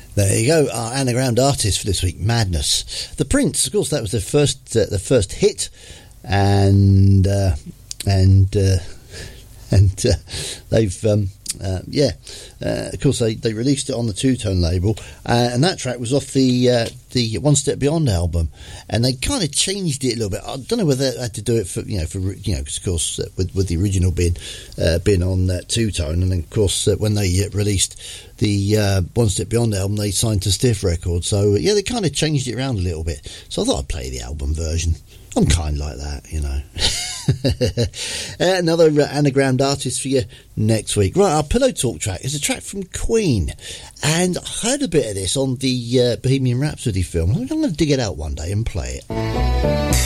There you go, our anagram artist for this week, Madness. The Prince, of course, that was the first hit, and they've of course they released it on the Two Tone label, and that track was off the One Step Beyond album, and they kind of changed it a little bit. I don't know whether they had to do it for because of course with the original being on Two Tone, and then of course when they released the One Step Beyond album, they signed to Stiff Records, so they kind of changed it around a little bit. So I thought I'd play the album version. I'm kind of like that, Another anagrammed artist for you next week. Right, our Pillow Talk track is a track from Queen, and I heard a bit of this on the Bohemian Rhapsody film. I'm going to dig it out one day and play it.